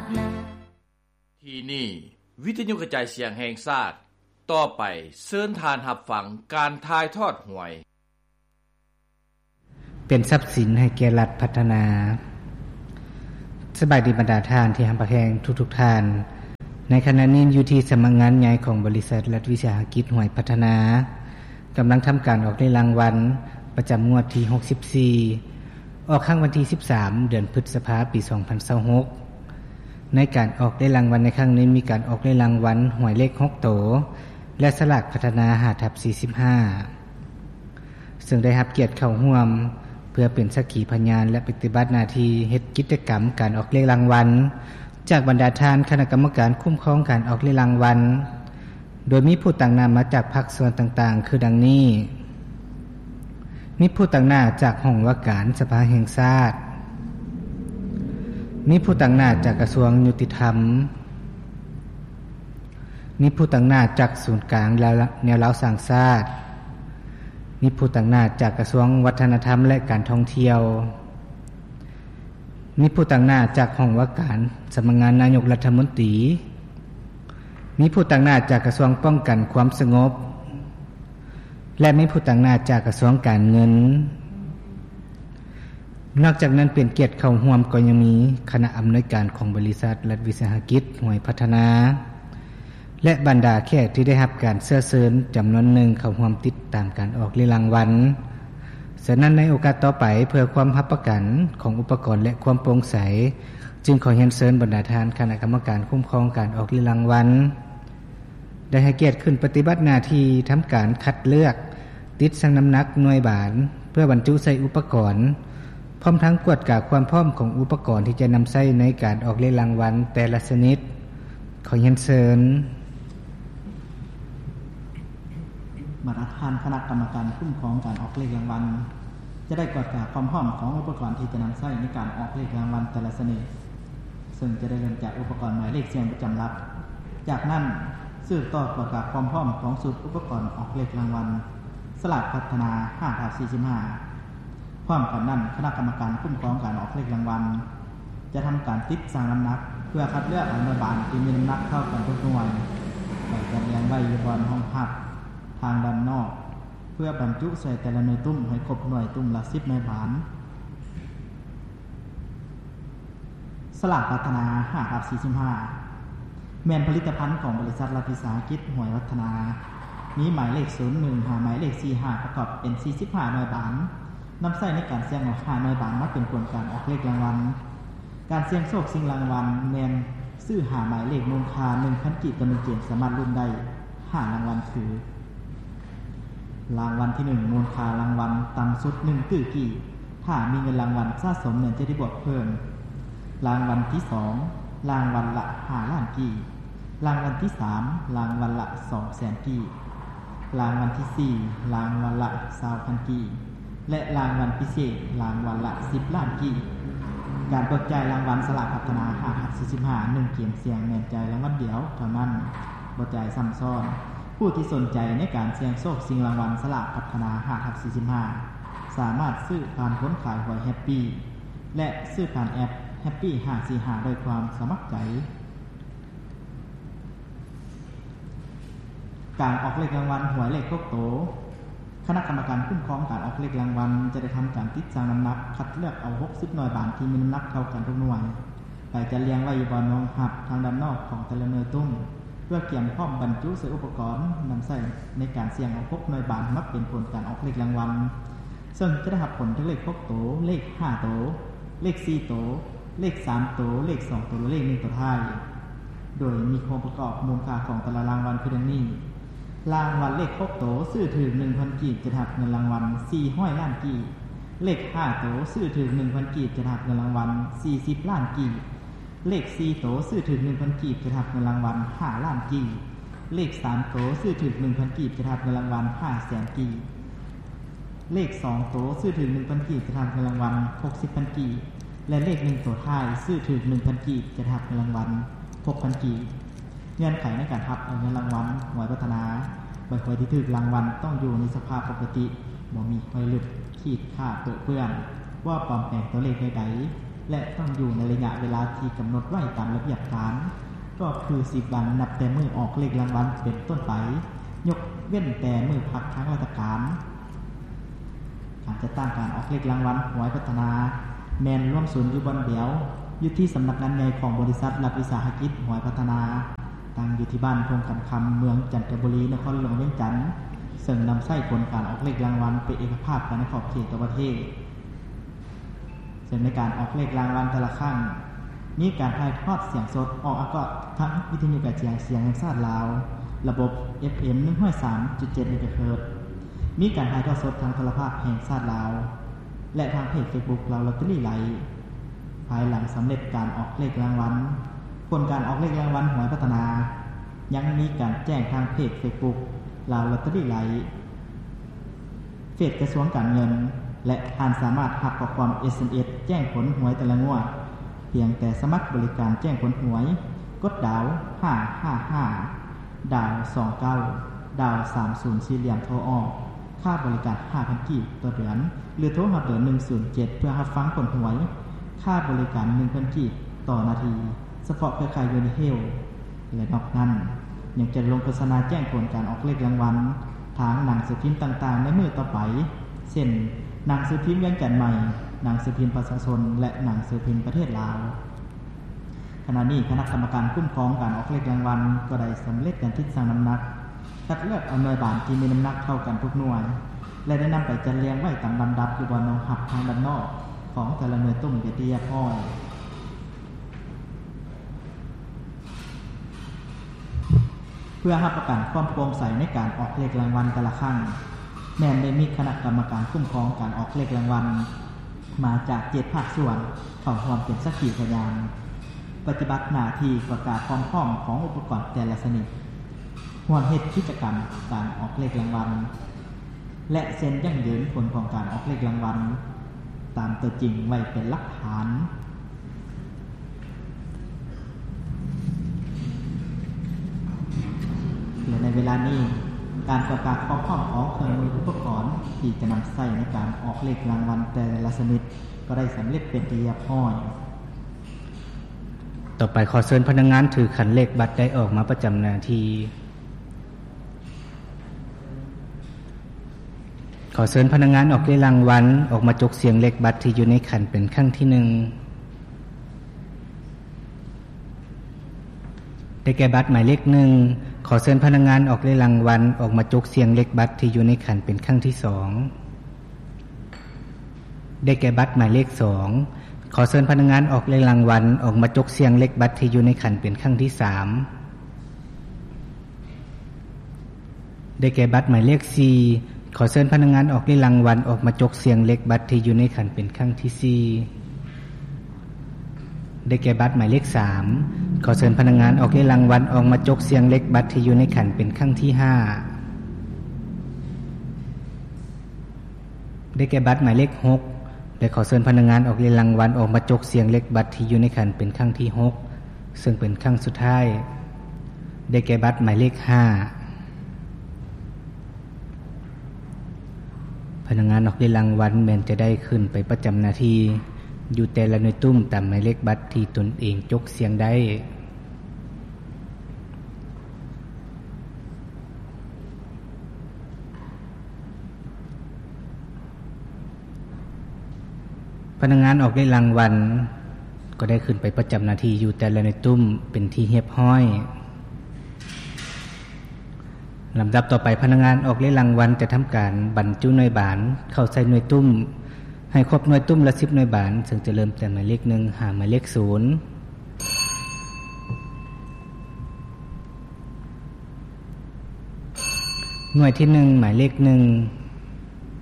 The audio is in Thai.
นาที่นี่วิทยุกระจายเสียงแห่งชาติต่อไปเชิญทานรับฟังการถ่ายทอดหวยเป็นทรัพย์สินให้แก่รัฐพัฒนาสบายดีบรรดาท่านที่ฮักแพงทุกๆท่านในขณะนี้อยู่ที่สำนักงานใหญ่ของบริษัทรัฐวิสาหกิจหวยพัฒนากำลังทำการออกรางวัลประจำงวดที่64ออกครั้งวันที่13เดือนพฤษภาคมปี2026ในการออกรางวัลในครั้งนี้มีการออกรางวัลหวยเลข6โตและสลากพัฒนา5/45ซึ่งได้รับเกียรติเข้าร่วมเพื่อเป็นสักขีพยานและปฏิบัติหน้าที่เฮ็ดกิจกรรมการออกรางวัลจากบรรดาท่านคณะกรรมการคุ้มครองการออกรางวัลโดยมีผู้ต่างหน้ามาจากภาคส่วนต่างๆคือดังนี้มีผู้ต่างหน้าจากห้องว่าการสภาแห่งชาติมีผู้ต่างหน้าจากกระทรวงยุติธรรมมีผู้ต่างหน้าจากศูนย์กลางแนวเล้าสร้างชาติมีผู้ต่างหน้าจากกระทรวงวัฒนธรรมและการท่องเที่ยวมีผู้ต่างหน้าจากห้องว่าการสำนักงานนายกรัฐมนตรีมีผู้ต่างหน้าจากกระทรวงป้องกันความสงบและมีผู้ต่างหน้าจากกระทรวงการเงินนอกจากนั้นเป็นเกียรติเข้าร่วมก็ยังมีคณะอำนวยการของบริษัทรัฐวิสาหกิจหวยพัฒนาและบรรดาแขกที่ได้รับการเชื้อเชิญจำนวนหนึ่งเข้าร่วมติดตามการออกรางวัลฉะนั้นในโอกาสต่อไปเพื่อความรับประกันของอุปกรณ์และความโปร่งใสจึงขอเรียนเชิญบรรดาท่านคณะกรรมการคุ้มครองการออกรางวัลได้ให้เกียรติขึ้นปฏิบัติหน้าที่ทำการคัดเลือกติดชั่งน้ำหนักหน่วยบาทเพื่อบรรจุใส่อุปกรณ์พร้อมทั้งกวดกาความพร้อมของอุปกรณ์ที่จะนำใช้ในการออกรางวัลแต่ละชนิดขอเรียนเชิญบรรดาท่านคณะกรรมการคุ้มครองการออกรางวัลจะได้กวดกาความพร้อมของอุปกรณ์ที่จะนำใช้ในการออกรางวัลแต่ละชนิดซึ่งจะได้เริ่มจากอุปกรณ์หมายเลขเสียงประจำหลักจากนั้นสืบต่อกวดกาความพร้อมของสูตรอุปกรณ์ออกรางวัลสลากพัฒนา5/45พร้อมกันนั้นคณะกรรมการคุ้มครองการออกรางวัลจะทำการติดชั่งน้ำหนักเพื่อคัดเลือกหน่วยบาทที่มีน้ำหนักเท่ากันทุกหน่วยแต่จะเรียงไว้อยู่บนห้องพักทางด้านนอกเพื่อบรรจุใส่แต่ละหน่วยตุ้มให้ครบหน่วยตุ้มละ10หน่วยบาทสลากพัฒนา5/45แม่นผลิตภัณฑ์ของบริษัทรัฐวิสาหกิจหวยพัฒนามีหมายเลข01หาหมายเลข45ประกอบเป็น45หน่วยบาทนำใช้ในการเสี่ยงออก5หน่วยบาทมาเป็นผลการออกรางวัลการเสี่ยงโชคชิงรางวัลแม่นซื้อหาหมายเลขมูลค่า 1,000 กีบต่อ1เกมสามารถลุ้นได้5รางวัลคือรางวัลที่1มูลค่ารางวัลต่ำสุด1กี่ถ้ามีเงินรางวัลสะสมเหมือนจะได้บวกเพิ่มรางวัลที่2รางวัลละ5ล้านกี่รางวัลที่3รางวัลละ200,000กี่รางวัลที่4รางวัลละ20,000กี่และรางวัลพิเศษรางวัลละ10ล้านกี่การเบิกจ่ายรางวัลสลากพัฒนา5/45 1เกมเสี่ยงแม่นจ่ายรางวัลเดียวเท่านั้นบ่จ่ายซ้ำซ้อนผู้ที่สนใจในการเสี่ยงโชคชิงรางวัลสลากพัฒนา5/45สามารถซื้อผ่านผลขายหวยแฮปปี้และซื้อผ่านแอปแฮปปี้545โดยความสมัครใจการออกรางวัลหวยเลข6โตคณะกรรมการคุ้มครองการออกรางวัลจะได้ทำการติดชั่งน้ำหนักคัดเลือกเอา60หน่วยบาทที่มีน้ำหนักเท่ากันทุกหน่วยไปจะเรียงไว้อยู่บนห้องพักทางด้านนอกของแต่ละหน่วยตุ้มเพื่อเตรียมพร้อมบรรจุใส่อุปกรณ์นำใช้ในการเสี่ยงเอา6หน่วยบาทมาเป็นผลการออกรางวัลซึ่งจะได้รับผลทั้งเลข6โตเลข5โตเลข4โตเลข3โตเลข2โตและเลข1ตัวท้ายโดยมีองค์ประกอบมูลค่าของแต่ละรางวัลคือดังนี้รางวัลเลข6โตซื้อถึง 1,000 กีบจะรับเงินรางวัล400ล้านกีบเลข5โตซื้อถึง 1,000 กีบจะรับเงินรางวัล40ล้านกีบเลข4โตซื้อถึง 1,000 กีบจะรับเงินรางวัล5ล้านกีบเลข3โตซื้อถึง 1,000 กีบจะรับเงินรางวัล500,000กีบเลข2โตซื้อถึง 1,000 กีบจะรับเงินรางวัล60,000กีบและเลข1ตัวท้ายซื้อถึง 1,000 กีบจะรับเงินรางวัล6,000กีบเงื่อนไขในการรับเอาเงินรางวัลหวยพัฒนาใบหวยที่ถูกรางวัลต้องอยู่ในสภาพปกติบ่มีหอยหลุดขีดค่าเปื้อนว่าปลอมแปลงตัวเลขใดๆและต้องอยู่ในระยะเวลาที่กำหนดไว้ตามระเบียบการก็คือ10วันนับแต่มื้อออกเลขรางวัลเป็นต้นไปยกเว้นแต่มื้อพักทางราชการการจัดตั้งการออกเลขรางวัลหวยพัฒนาแม่นร่วมศูนย์อยู่บนเดียวอยู่ที่สำนักงานใหญ่ของบริษัทรัฐวิสาหกิจหวยพัฒนาตั้งอยู่ที่บ้านพงกันคำเมืองจันทบุรีนครหลวงเวียงจันทน์ซึ่งนำใช้ผลการออกเลขรางวัลเป็นเอกภาพกันในขอบเขตประเทศซึ่งในการออกเลขรางวัลแต่ละครั้งมีการถ่ายทอดเสียงสดออกอากาศทางวิทยุกระจายเสียงแห่งชาติลาวระบบ FM 103.7 เมกะเฮิรตซ์มีการถ่ายทอดสดทางโทรทัศน์แห่งชาติลาวและทางเพจ Facebook ลาวลอตเตอรี่ไลฟ์ภายหลังสำเร็จการออกเลขรางวัลผลการออกเลขรางวัลหวยพัฒนายังมีการแจ้งทางเพจ Facebook ลาวลอตเตอรี่ไลฟ์เฟซกระทรวงการเงินและท่านสามารถรับข้อความ SMS แจ้งผลหวยแต่ละงวดเพียงแต่สมัครบริการแจ้งผลหวยกดดาว555ดาว29ดาว30สี่เหลี่ยมโทรออกค่าบริการ 5,000 กีบต่อเดือนหรือโทรหาเบอร์107เพื่อรับฟังผลหวยค่าบริการ 1,000 กีบต่อนาทีเฉพาะเครือข่ายยูนิเฮลและนอกนั้นยังจะลงโฆษณาแจ้งผลการออกเลขรางวัลทางหนังสือพิมพ์ต่างๆในมื้อต่อไปเช่นหนังสือพิมพ์เวียงจันทน์ใหม่หนังสือพิมพ์ประชาชนและหนังสือพิมพ์ประเทศลาวขณะนี้คณะกรรมการคุ้มครองการออกเลขรางวัลก็ได้สำเร็จการคิดชั่งน้ำหนักคัดเลือกเอาหน่วยบานที่มีน้ำหนักเท่ากันทุกหน่วยและได้นำไปจัดเรียงไว้ตามลำดับอยู่บนรองหับทางด้านนอกของแต่ละหน่วยตุ้มเตียพ่อยเพื่อรับประกันความโปร่งใสในการออกเลขรางวัลแต่ละครั้งแม้นได้มีคณะกรรมการคุ้มครองการออกเลขรางวัลมาจาก7ภาคส่วนเข้าร่วมเป็นสักขีพยานปฏิบัติหน้าที่ประกาศความพร้อมของอุปกรณ์แต่ละชนิดร่วมเฮ็ดกิจกรรมการออกเลขรางวัลและเซ็นยั่งยืนผลของการออกเลขรางวัลตามตัวจริงไว้เป็นหลักฐานและในเวลานี้การประกาศความพร้อมของเครื่องมืออุปกรณ์ที่จะนำใช้ในการออกเลขรางวัลแต่ละชนิดก็ได้สำเร็จเป็นที่เรียบร้อยต่อไปขอเชิญพนักงานถือขันเลขบัตรได้ออกมาประจำหน้าที่ขอเชิญพนักงานออกเลขรางวัลออกมาจกเสียงเลขบัตรที่อยู่ในขันเป็นครั้งที่1ได้แก่บัตรหมายเลข1ขอเชิญพนักงานออกเลขรางวัลออกมาจกเสียงเลขบัตรที่อยู่ในขันเป็นครั้งที่2ได้แก่บัตรหมายเลข2ขอเชิญพนักงานออกเลขรางวัลออกมาจกเสียงเลขบัตรที่อยู่ในขันเป็นครั้งที่3ได้แก่บัตรหมายเลข4ขอเชิญพนักงานออกเลขรางวัลออกมาจกเสียงเลขบัตรที่อยู่ในขันเป็นครั้งที่4ได้แก่บัตรหมายเลข3ขอเชิญพนักงานออกเลขรางวัลออกมาจกเสียงเลขบัตรที่อยู่ในขันเป็นครั้งที่5ได้แก่บัตรหมายเลข6และขอเชิญพนักงานออกเลขรางวัลออกมาจกเสียงเลขบัตรที่อยู่ในขันเป็นครั้งที่6ซึ่งเป็นครั้งสุดท้ายได้แก่บัตรหมายเลข5พนักงานออกเลขรางวัลแม้นจะได้ขึ้นไปประจำหน้าที่อยู่แต่ละหน่วยตุ้มตามหมายเลขบัตรที่ตนเองจกเสียงได้พนักงานออกเลขรางวัลก็ได้ขึ้นไปประจำหน้าที่อยู่แต่ละหน่วยตุ้มเป็นที่เรียบร้อยลำดับต่อไปพนักงานออกเลขรางวัลจะทำการบรรจุหน่วยบานเข้าใส่หน่วยตุ้มให้ครบหน่วยตุ้มละ10หน่วยบานซึ่งจะเริ่มแต่หมายเลข1หาหมายเลข0หน่วยที่1หมายเลข1